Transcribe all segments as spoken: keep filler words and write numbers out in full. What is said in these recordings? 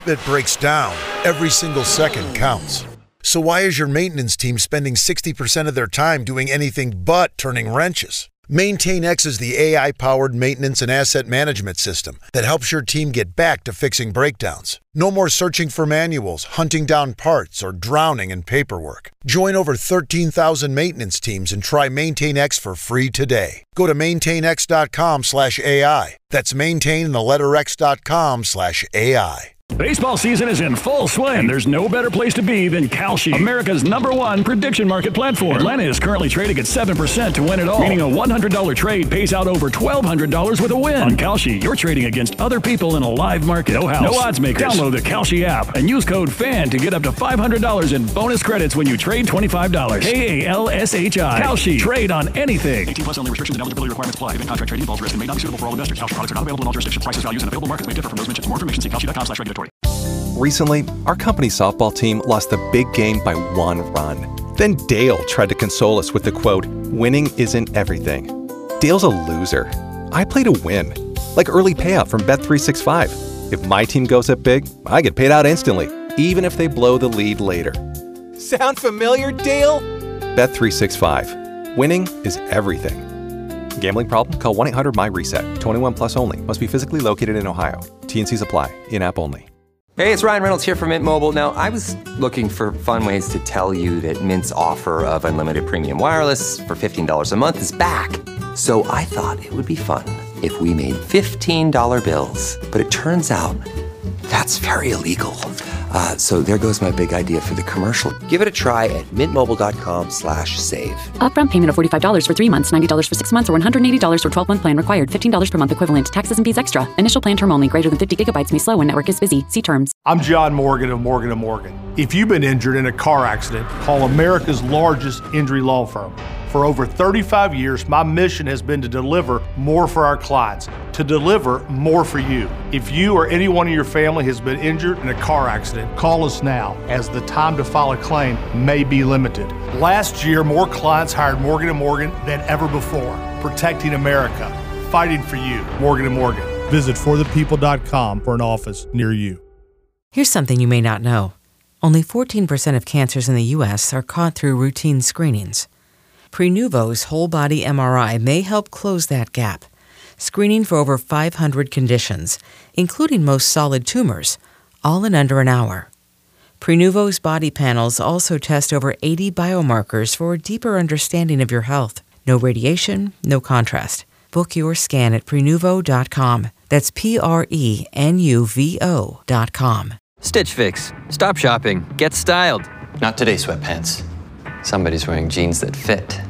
that breaks down, every single second counts. So why is your maintenance team spending sixty percent of their time doing anything but turning wrenches? MaintainX is the A I-powered maintenance and asset management system that helps your team get back to fixing breakdowns. No more searching for manuals, hunting down parts, or drowning in paperwork. Join over thirteen thousand maintenance teams and try MaintainX for free today. Go to maintainx.com slash AI. That's maintain the letter x.com slash AI. Baseball season is in full swing, and there's no better place to be than Kalshi, America's number one prediction market platform. Atlanta is currently trading at seven percent to win it all, meaning a one hundred dollars trade pays out over twelve hundred dollars with a win. On Kalshi, you're trading against other people in a live market. No house, no odds makers. Download the Kalshi app and use code FAN to get up to five hundred dollars in bonus credits when you trade twenty-five dollars. K A L S H I. Kalshi. Trade on anything. eighteen plus only. Restrictions and eligibility requirements apply. Event contract trading involves risk and may not be suitable for all investors. Kalshi products are not available in all jurisdictions. Prices, values, and available markets may differ from those mentioned. For more information, see kalshi.com slash regulatory. Recently, our company's softball team lost the big game by one run. Then Dale tried to console us with the quote, "Winning isn't everything." Dale's a loser. I play to win. Like early payout from Bet three sixty-five. If my team goes up big, I get paid out instantly, even if they blow the lead later. Sound familiar, Dale? Bet three sixty-five. Winning is everything. Gambling problem? Call one eight hundred my reset. twenty-one plus only. Must be physically located in Ohio. T and C's apply. In-app only. Hey, it's Ryan Reynolds here from Mint Mobile. Now, I was looking for fun ways to tell you that Mint's offer of unlimited premium wireless for fifteen dollars a month is back. So I thought it would be fun if we made fifteen dollar bills. But it turns out that's very illegal. Uh, so there goes my big idea for the commercial. Give it a try at mintmobile.com slash save. Upfront payment of forty-five dollars for three months, ninety dollars for six months, or one hundred eighty dollars for twelve-month plan required. fifteen dollars per month equivalent. Taxes and fees extra. Initial plan term only. Greater than fifty gigabytes may slow when network is busy. See terms. I'm John Morgan of Morgan and Morgan. If you've been injured in a car accident, call America's largest injury law firm. For over thirty-five years, my mission has been to deliver more for our clients, to deliver more for you. If you or anyone in your family has been injured in a car accident, call us now, as the time to file a claim may be limited. Last year, more clients hired Morgan and Morgan than ever before, protecting America, fighting for you. Morgan and Morgan. Visit for the people dot com for an office near you. Here's something you may not know. Only fourteen percent of cancers in the U S are caught through routine screenings. Prenuvo's whole-body M R I may help close that gap, screening for over five hundred conditions, including most solid tumors, all in under an hour. Prenuvo's body panels also test over eighty biomarkers for a deeper understanding of your health. No radiation, no contrast. Book your scan at prenuvo dot com. That's P R E N U V O dot com. Stitch Fix. Stop shopping. Get styled. Not today, sweatpants. Somebody's wearing jeans that fit.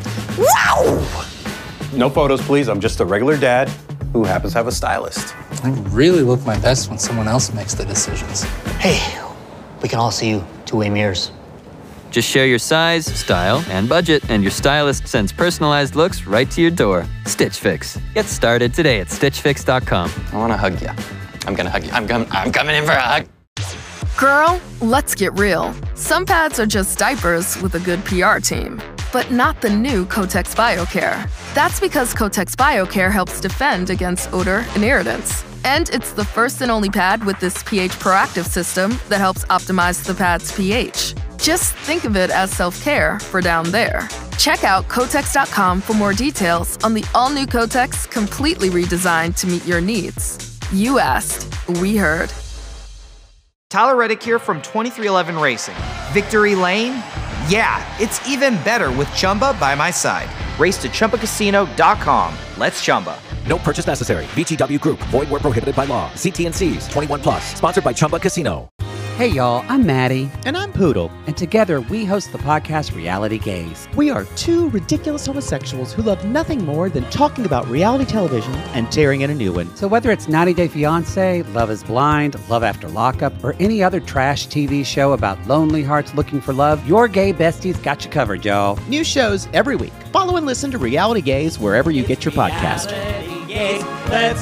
Wow! No photos, please. I'm just a regular dad who happens to have a stylist. I really look my best when someone else makes the decisions. Hey, we can all see you two-way mirrors. Just share your size, style, and budget, and your stylist sends personalized looks right to your door. Stitch Fix. Get started today at stitch fix dot com. I want to hug you. I'm going to hug you. I'm, com- I'm coming in for a hug. Girl, let's get real. Some pads are just diapers with a good P R team, but not the new Kotex BioCare. That's because Kotex BioCare helps defend against odor and irritants. And it's the first and only pad with this pH proactive system that helps optimize the pad's pH. Just think of it as self-care for down there. Check out Kotex dot com for more details on the all-new Kotex, completely redesigned to meet your needs. You asked, we heard. Tyler Reddick here from twenty-three eleven Racing. Victory Lane? Yeah, it's even better with Chumba by my side. Race to Chumba Casino dot com. Let's Chumba. No purchase necessary. V G W Group. Void where prohibited by law. See T and C's. twenty-one plus. Sponsored by Chumba Casino. Hey y'all, I'm Maddie. And I'm Poodle. And together we host the podcast Reality Gaze. We are two ridiculous homosexuals who love nothing more than talking about reality television and tearing in a new one. So whether it's ninety day fiancé, Love is Blind, Love After Lockup, or any other trash T V show about lonely hearts looking for love, your gay besties got you covered, y'all. New shows every week. Follow and listen to Reality Gaze wherever you get your podcast. Reality Gaze, let's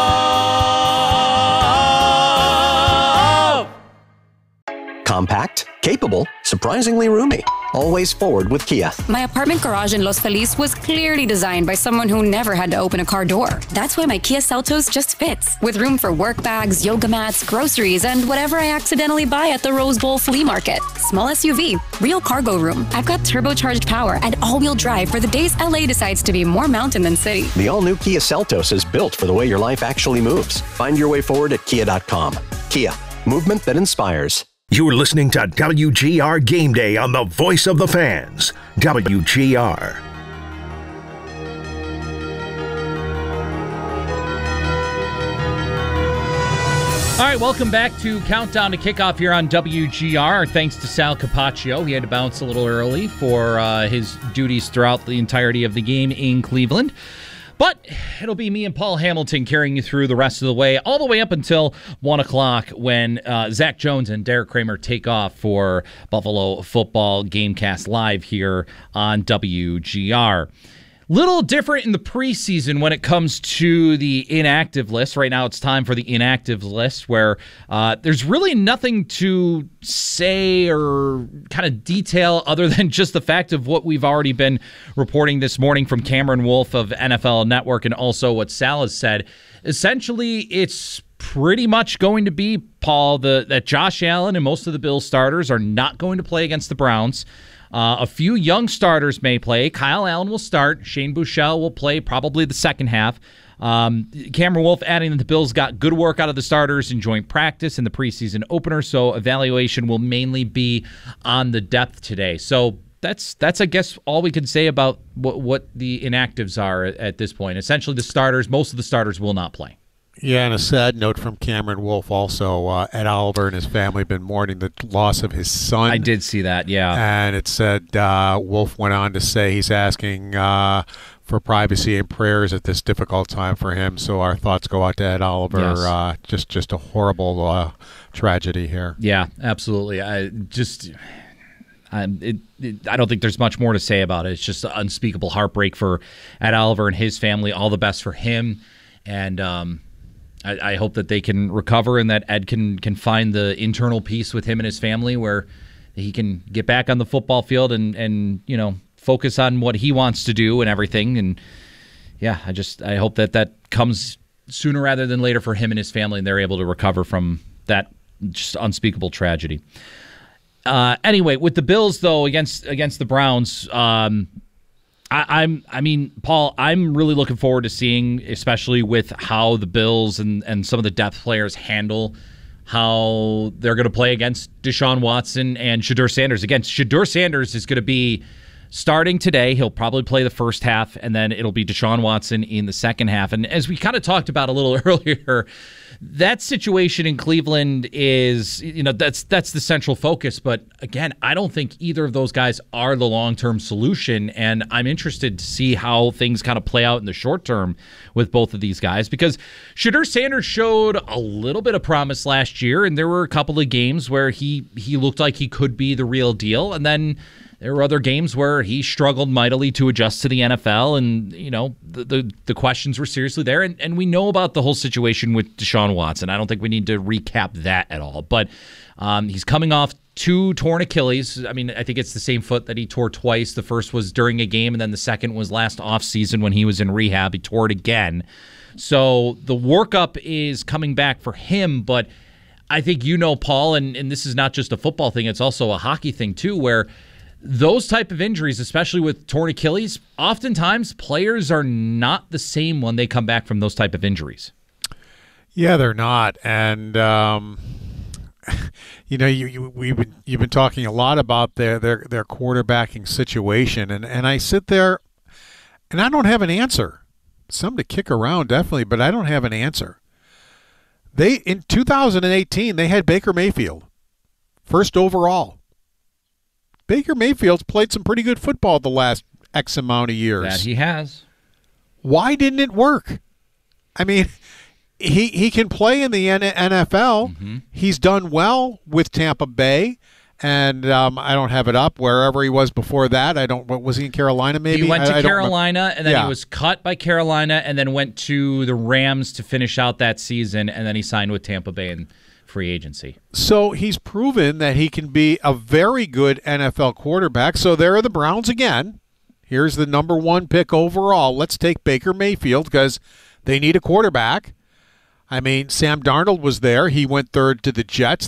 love! Compact, Capable, surprisingly roomy. Always forward with Kia. My apartment garage in Los Feliz was clearly designed by someone who never had to open a car door. That's why my Kia Seltos just fits, with room for work bags, yoga mats, groceries, and whatever I accidentally buy at the Rose Bowl flea market. Small S U V, real cargo room. I've got turbocharged power and all-wheel drive for the days L A decides to be more mountain than city. The all-new Kia Seltos is built for the way your life actually moves. Find your way forward at kia dot com. Kia, movement that inspires. You're listening to W G R Game Day on the Voice of the Fans, W G R. All right, welcome back to Countdown to Kickoff here on W G R. Thanks to Sal Capaccio. He had to bounce a little early for uh, his duties throughout the entirety of the game in Cleveland. But it'll be me and Paul Hamilton carrying you through the rest of the way, all the way up until one o'clock when uh, Zach Jones and Derek Kramer take off for Buffalo Football Gamecast Live here on W G R. Little different in the preseason when it comes to the inactive list. Right now it's time for the inactive list where uh, there's really nothing to say or kind of detail other than just the fact of what we've already been reporting this morning from Cameron Wolfe of N F L Network and also what Sal has said. Essentially, it's pretty much going to be, Paul, the, that Josh Allen and most of the Bills starters are not going to play against the Browns. Uh, a few young starters may play. Kyle Allen will start. Shane Buechele will play probably the second half. Um, Cameron Wolfe adding that the Bills got good work out of the starters in joint practice in the preseason opener, so evaluation will mainly be on the depth today. So that's, that's I guess, all we can say about what, what the inactives are at this point. Essentially, the starters, most of the starters will not play. Yeah, and a sad note from Cameron Wolfe also. Uh, Ed Oliver and his family have been mourning the loss of his son. I did see that, yeah. And it said uh, Wolfe went on to say he's asking uh, for privacy and prayers at this difficult time for him. So our thoughts go out to Ed Oliver. Yes. Uh, just, just a horrible uh, tragedy here. Yeah, absolutely. I just... I, it, it, I don't think there's much more to say about it. It's just an unspeakable heartbreak for Ed Oliver and his family. All the best for him. And... um I, I hope that they can recover and that Ed can can find the internal peace with him and his family where he can get back on the football field and, and you know, focus on what he wants to do and everything. And, yeah, I just I hope that that comes sooner rather than later for him and his family and they're able to recover from that just unspeakable tragedy. Uh, anyway, with the Bills, though, against against the Browns, um, I, I'm, I mean, Paul, I'm really looking forward to seeing, especially with how the Bills and, and some of the depth players handle how they're going to play against Deshaun Watson and Shedeur Sanders. Again, Shedeur Sanders is going to be starting today. He'll probably play the first half, and then it'll be Deshaun Watson in the second half. And as we kind of talked about a little earlier, that situation in Cleveland is, you know, that's that's the central focus. But again, I don't think either of those guys are the long-term solution. And I'm interested to see how things kind of play out in the short term with both of these guys, because Shedeur Sanders showed a little bit of promise last year, and there were a couple of games where he he looked like he could be the real deal. And then there were other games where he struggled mightily to adjust to the N F L, and you know the the, the questions were seriously there. And, and we know about the whole situation with Deshaun Watson. I don't think we need to recap that at all. But um, he's coming off two torn Achilles. I mean, I think it's the same foot that he tore twice. The first was during a game, and then the second was last offseason when he was in rehab. He tore it again. So the workup is coming back for him, but I think you know, Paul, and, and this is not just a football thing, it's also a hockey thing too, where those type of injuries, especially with torn Achilles, oftentimes players are not the same when they come back from those type of injuries. Yeah, they're not. And, um, you know, you, you, we've been, you've been talking a lot about their, their, their quarterbacking situation. And, and I sit there and I don't have an answer. Some to kick around, definitely, but I don't have an answer. They in two thousand eighteen, they had Baker Mayfield, first overall. Baker Mayfield's played some pretty good football the last X amount of years. That he has. Why didn't it work? I mean, he he can play in the N F L. Mm-hmm. He's done well with Tampa Bay. And um, I don't have it up. Wherever he was before that, I don't. What was he in Carolina? Maybe he went to I, I Carolina, and then yeah. he was cut by Carolina, and then went to the Rams to finish out that season, and then he signed with Tampa Bay and free agency. So he's proven that he can be a very good N F L quarterback. So there are the Browns again. Here's the number one pick overall. Let's take Baker Mayfield because they need a quarterback. I mean, Sam Darnold was there. He went third to the Jets.